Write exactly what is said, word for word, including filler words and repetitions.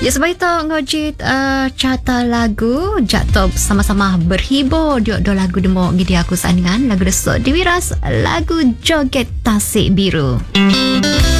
Ya, sebab itu ngojit uh, carta lagu jatuh sama-sama berhibur dua dua lagu demo gidi aku sandingan lagu desok diwiras lagu Joget Tasik Biru.